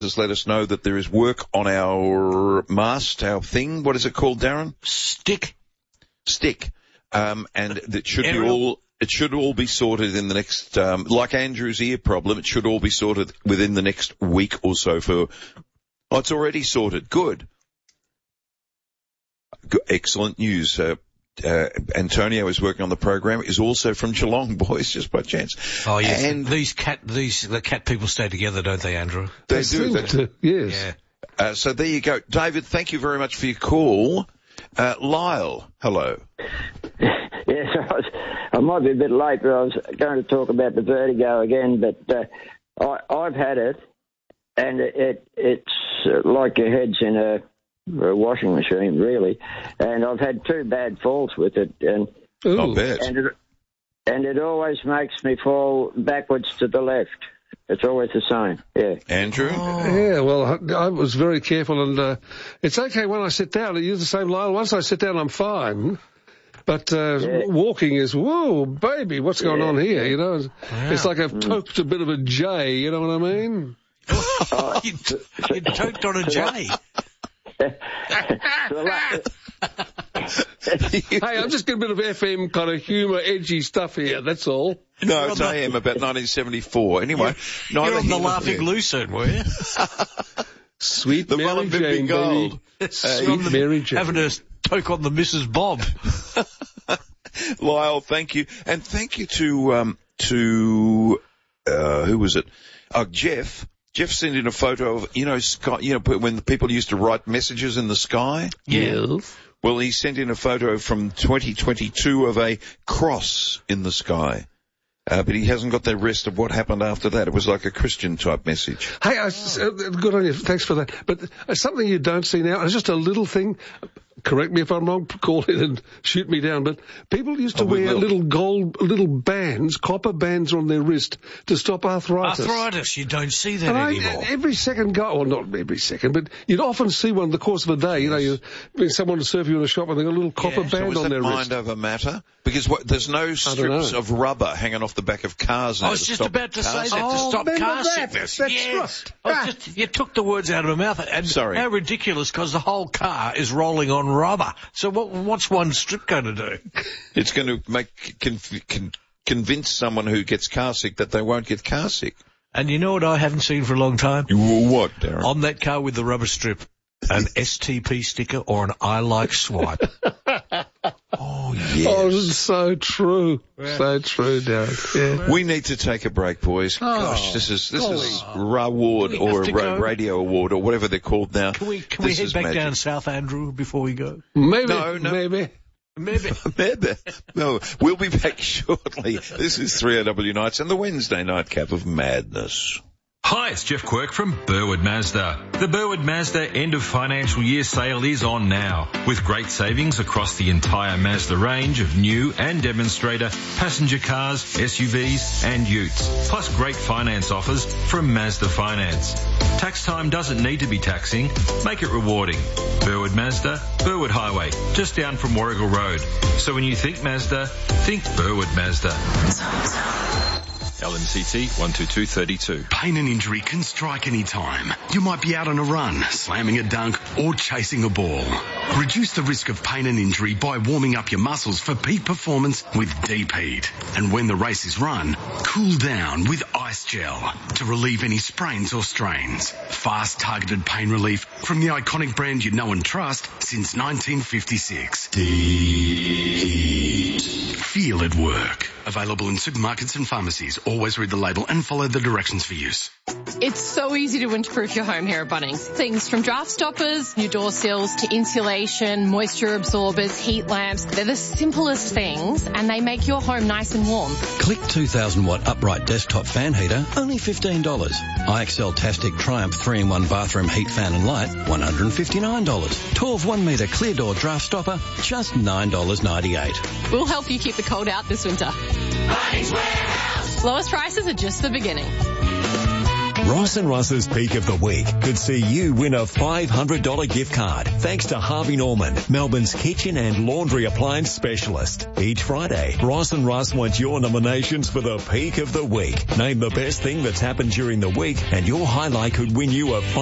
Just let us know that there is work on our mast, our thing. What is it called, Darren? Stick. And it should be all. It should all be sorted in the next, like Andrew's ear problem, it should all be sorted within the next week or so it's already sorted. Good. Excellent news. Antonio is working on the program, is also from Geelong, boys, just by chance. Oh, yes. And the cat people stay together, don't they, Andrew? They do. Yes. Yeah. So there you go. David, thank you very much for your call. Lyle, hello. Yes, I might be a bit late, but I was going to talk about the vertigo again, but I've had it, and it's like your head's in a washing machine, really, and I've had 2 bad falls with it, and not bad. And it always makes me fall backwards to the left. It's always the same, yeah. Andrew? Oh. Yeah, well, I was very careful, and it's okay when I sit down. You're the same, Lyle. Once I sit down, I'm fine. But walking is, whoa, baby, what's going on here, you know? It's like I've toked a bit of a J, you know what I mean? You toked on a J. Hey, I'm just getting a bit of FM kind of humour, edgy stuff here, that's all. No, it's AM about 1974. Anyway, you're on the Laughing Lucerne, were you? Sweet the Mary Jane, gold. Sweet Mary Jane. Having a toke on the Mrs. Bob. Lyle, thank you. And thank you to who was it? Jeff. Jeff sent in a photo of, sky, when the people used to write messages in the sky? Yes. Well, he sent in a photo from 2022 of a cross in the sky. But he hasn't got the rest of what happened after that. It was like a Christian-type message. Hey, good on you. Thanks for that. But something you don't see now, it's just a little thing. Correct me if I'm wrong, call in and shoot me down, but people used to wear little bands, copper bands on their wrist to stop arthritis. Arthritis, you don't see that anymore. Every second well, not every second, but you'd often see one in the course of a day. Someone will serve you in a shop and they've got a little copper band on their wrist. Mind over matter? Because there's no strips of rubber hanging off the back of cars now. I was just about to say that, to stop car sickness. That's right. You took the words out of my mouth. And sorry. How ridiculous, because the whole car is rolling on rubber. So what's one strip going to do? It's going to convince someone who gets car sick that they won't get car sick. And you know what I haven't seen for a long time? What, Darren? On that car with the rubber strip, an STP sticker or an I like swipe. Oh, yes. Oh, so true. Yeah. So true, Darren. Yeah. We need to take a break, boys. Gosh, this is Raward or a radio award or whatever they're called now. Can we head back down South Andrew before we go? Maybe. No. Maybe. No, we'll be back shortly. This is 3AW Nights and the Wednesday nightcap of madness. Hi, it's Jeff Quirk from Burwood Mazda. The Burwood Mazda end of financial year sale is on now, with great savings across the entire Mazda range of new and demonstrator passenger cars, SUVs and utes, plus great finance offers from Mazda Finance. Tax time doesn't need to be taxing. Make it rewarding. Burwood Mazda, Burwood Highway, just down from Warrigal Road. So when you think Mazda, think Burwood Mazda. LMCT 12232. Pain and injury can strike any time. You might be out on a run, slamming a dunk, or chasing a ball. Reduce the risk of pain and injury by warming up your muscles for peak performance with Deep Heat. And when the race is run, cool down with Ice Gel to relieve any sprains or strains. Fast, targeted pain relief from the iconic brand you know and trust since 1956. Deep Heat. Feel it work. Available in supermarkets and pharmacies. Always read the label and follow the directions for use. It's so easy to winterproof your home here at Bunnings. Things from draft stoppers, new door sills, to insulation, moisture absorbers, heat lamps. They're the simplest things and they make your home nice and warm. Click 2,000 watt upright desktop fan heater, only $15. IXL Tastic Triumph 3-in-1 bathroom heat fan and light, $159. 12 1 metre clear door draft stopper, just $9.98. We'll help you keep the cold out this winter. Bunnings Warehouse. Lowest prices are just the beginning. Ross and Russ's Peak of the Week could see you win a $500 gift card thanks to Harvey Norman, Melbourne's kitchen and laundry appliance specialist. Each Friday, Ross and Russ want your nominations for the Peak of the Week. Name the best thing that's happened during the week and your highlight could win you a